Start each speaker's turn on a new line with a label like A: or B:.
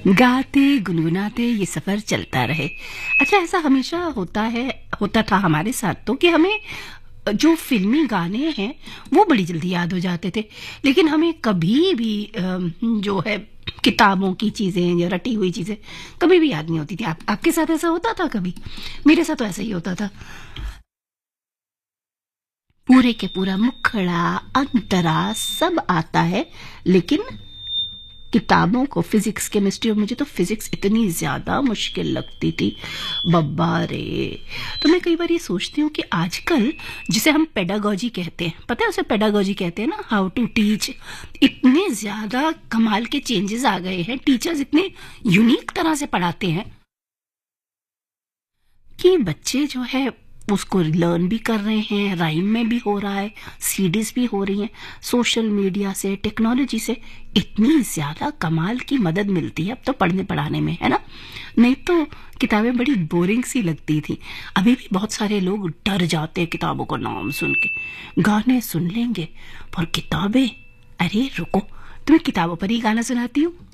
A: गाते गुनगुनाते ये सफर चलता रहे। अच्छा, ऐसा हमेशा होता था हमारे साथ तो कि हमें जो फिल्मी गाने हैं वो बड़ी जल्दी याद हो जाते थे, लेकिन हमें कभी भी जो है किताबों की चीजें या रटी हुई चीजें कभी भी याद नहीं होती थी। आपके साथ ऐसा होता था कभी? मेरे साथ तो ऐसा ही होता था। पूरे के पूरा मुखड़ा अंतरा सब आता है, लेकिन किताबों को, फिजिक्स केमिस्ट्री, और मुझे तो फिजिक्स इतनी ज्यादा मुश्किल लगती थी, बब्बा रे। तो मैं कई बार ये सोचती हूँ कि आजकल जिसे हम पेडागोजी कहते हैं, पता है उसे पेडागोजी कहते हैं ना, हाउ टू टीच, इतने ज्यादा कमाल के चेंजेस आ गए हैं, टीचर्स इतने यूनिक तरह से पढ़ाते हैं कि बच्चे जो है उसको लर्न भी कर रहे हैं, राइम में भी हो रहा है, सीडीज भी हो रही हैं। सोशल मीडिया से, टेक्नोलॉजी से इतनी ज्यादा कमाल की मदद मिलती है अब तो पढ़ने पढ़ाने में, है ना? नहीं तो किताबें बड़ी बोरिंग सी लगती थी। अभी भी बहुत सारे लोग डर जाते हैं किताबों का नाम सुन के। गाने सुन लेंगे पर किताबें, अरे रुको, तुम्हें किताबों पर ही गाना सुनाती हूँ।